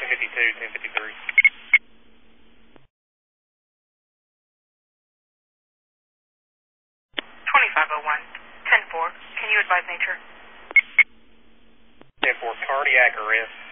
1052, 1053. 2501, 10-4. Can you advise nature? 10-4, cardiac arrest.